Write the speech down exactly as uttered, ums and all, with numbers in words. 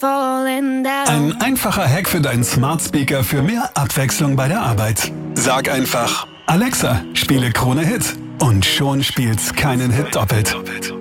falling down. Ein einfacher Hack für deinen Smart Speaker für mehr Abwechslung bei der Arbeit. Sag einfach: Alexa, spiele Krone Hit. Und schon spielt's keinen Hit doppelt.